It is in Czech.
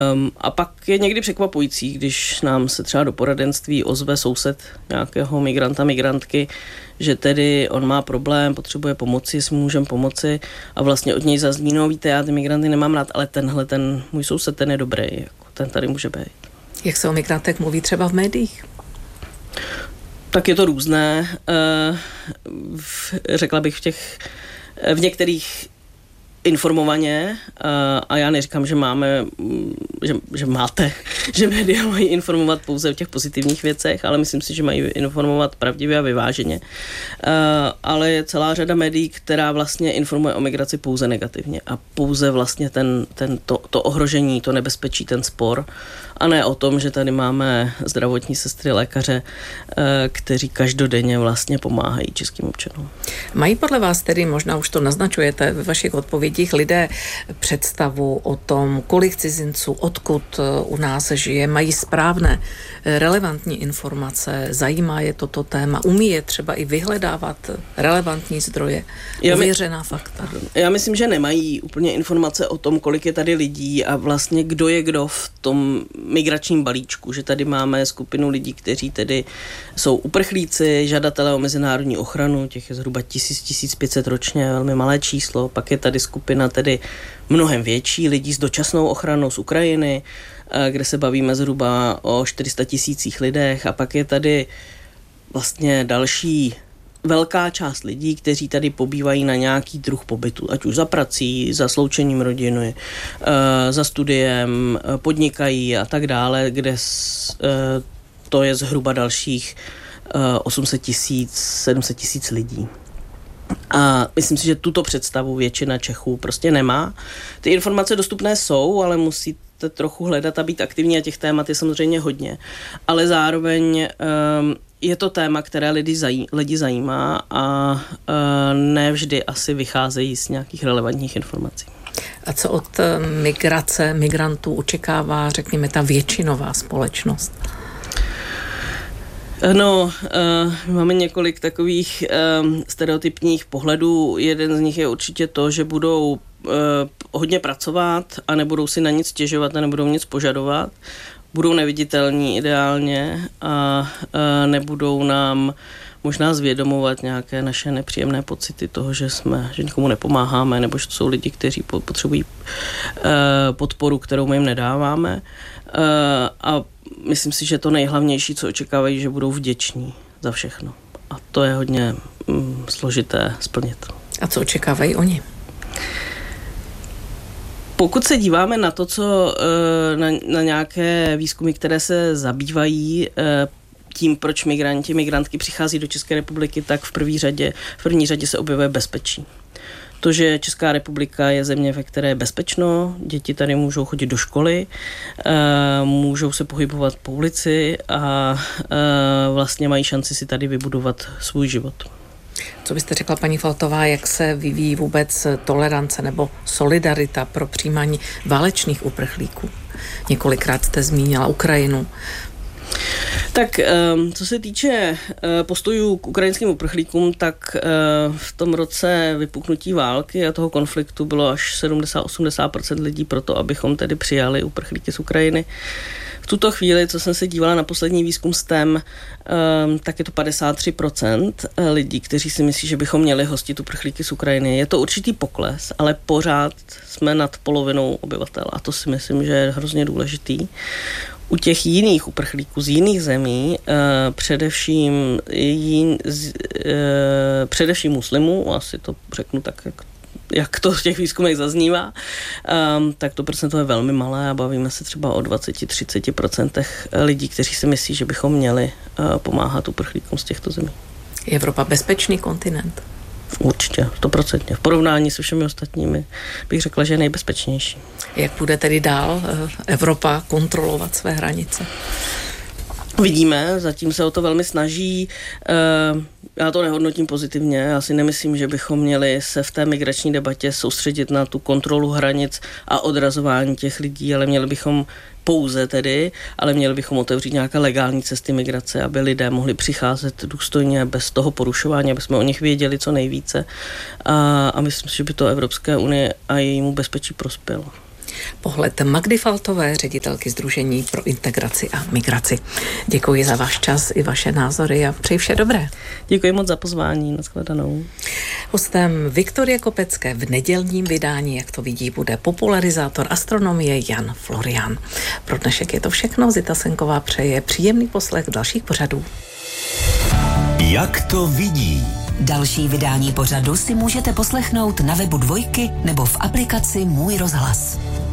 A pak je někdy překvapující, když nám se třeba do poradenství ozve soused nějakého migranta, migrantky, že tedy on má problém, potřebuje pomoci, jestli mu můžeme pomoci a vlastně od něj zazní, no víte, já ty migranty nemám rád, ale ten můj soused, ten je dobrý, jako, ten tady může být. Jak se o migrantech mluví třeba v médiích? Tak je to různé. Řekla bych v některých informovaně a já neříkám, že máme, že média mají informovat pouze o těch pozitivních věcech, ale myslím si, že mají informovat pravdivě a vyváženě. Ale je celá řada médií, která vlastně informuje o migraci pouze negativně a pouze vlastně to ohrožení, to nebezpečí, ten spor a ne o tom, že tady máme zdravotní sestry, lékaře, kteří každodenně vlastně pomáhají českým občanům. Mají podle vás tedy, možná už to naznačujete ve vašich odpovědích, lidé představu o tom, kolik cizinců, odkud u nás žije, mají správné, relevantní informace, zajímá je toto téma, umí je třeba i vyhledávat relevantní zdroje, ověřená fakta? Já myslím, že nemají úplně informace o tom, kolik je tady lidí a vlastně kdo je kdo v tom migračním balíčku, že tady máme skupinu lidí, kteří tedy jsou uprchlíci, žadatelé o mezinárodní ochranu, těch je zhruba 1500 ročně, velmi malé číslo, pak je tady skupina tedy mnohem větší lidí s dočasnou ochranou z Ukrajiny, kde se bavíme zhruba o 400 000 lidech a pak je tady vlastně další velká část lidí, kteří tady pobývají na nějaký druh pobytu, ať už za prací, za sloučením rodiny, za studiem, podnikají a tak dále, kde to je zhruba dalších 800 000, 700 000 lidí. A myslím si, že tuto představu většina Čechů prostě nemá. Ty informace dostupné jsou, ale musíte trochu hledat a být aktivní a těch témat je samozřejmě hodně. Ale zároveň je to téma, které lidi zajímá a ne vždy asi vycházejí z nějakých relevantních informací. A co od migrace, migrantů očekává, řekněme, ta většinová společnost? No, máme několik takových stereotypních pohledů. Jeden z nich je určitě to, že budou hodně pracovat a nebudou si na nic stěžovat a nebudou nic požadovat. Budou neviditelní ideálně a nebudou nám možná zvědomovat nějaké naše nepříjemné pocity toho, že nikomu nepomáháme, nebo že to jsou lidi, kteří potřebují podporu, kterou my jim nedáváme. A myslím si, že to nejhlavnější, co očekávají, že budou vděční za všechno. A to je hodně složité splnit. A co očekávají oni? Pokud se díváme na to, co na nějaké výzkumy, které se zabývají tím, proč migrantky přichází do České republiky, tak v první řadě se objevuje bezpečí. To, že Česká republika je země, ve které je bezpečno, děti tady můžou chodit do školy, můžou se pohybovat po ulici a vlastně mají šanci si tady vybudovat svůj život. Co byste řekla, paní Faltová, jak se vyvíjí vůbec tolerance nebo solidarita pro přijímání válečných uprchlíků? Několikrát jste zmínila Ukrajinu. Tak co se týče postojů k ukrajinským uprchlíkům, tak v tom roce vypuknutí války a toho konfliktu bylo až 70-80% lidí pro to, abychom tedy přijali uprchlíky z Ukrajiny. V tuto chvíli, co jsem se dívala na poslední výzkum STEM, tak je to 53% lidí, kteří si myslí, že bychom měli hostit uprchlíky z Ukrajiny. Je to určitý pokles, ale pořád jsme nad polovinou obyvatel a to si myslím, že je hrozně důležitý. U těch jiných uprchlíků z jiných zemí, především muslimů, asi to řeknu tak, jak to v těch výzkumech zaznívá, tak to procento je velmi malé a bavíme se třeba o 20-30% lidí, kteří si myslí, že bychom měli pomáhat uprchlíkům z těchto zemí. Je Evropa bezpečný kontinent? Určitě, 100%. V porovnání se všemi ostatními bych řekla, že je nejbezpečnější. Jak bude tedy dál Evropa kontrolovat své hranice? Vidíme, zatím se o to velmi snaží. Já to nehodnotím pozitivně. Já si nemyslím, že bychom měli se v té migrační debatě soustředit na tu kontrolu hranic a odrazování těch lidí, ale měli bychom otevřít nějaké legální cesty migrace, aby lidé mohli přicházet důstojně bez toho porušování, aby jsme o nich věděli co nejvíce. A myslím si, že by to Evropské unie a jejímu bezpečí prospělo. Pohled Magdy Faltové, ředitelky Sdružení pro integraci a migraci. Děkuji za váš čas i vaše názory a přeji vše dobré. Děkuji moc za pozvání, nashledanou. Hostem Viktorie Kopecké v nedělním vydání, jak to vidí, bude popularizátor astronomie Jan Florian. Pro dnešek je to všechno. Zita Senková přeje příjemný poslech dalších pořadů. Jak to vidí? Další vydání pořadu si můžete poslechnout na webu Dvojky nebo v aplikaci Můj rozhlas.